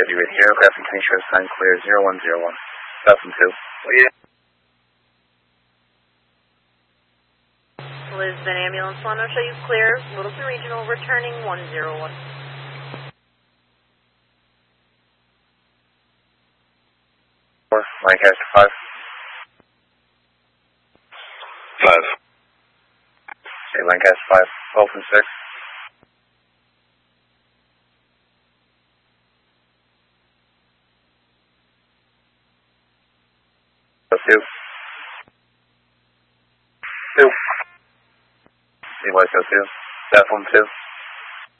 radio aircraft and show sign clear 0101. Falcon 2. Yeah. Lisbon Ambulance 1 will show you clear. Littleton Regional returning 101. Lancaster 5. 5. Okay, Lancaster 5. Dolphin 6. Two. 2. CY 2. Platform 2.